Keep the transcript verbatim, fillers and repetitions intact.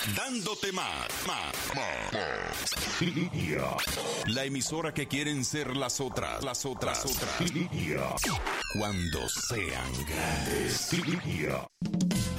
Dándote más, más, más. La emisora que quieren ser las otras, las otras, las otras. Cuando sean grandes.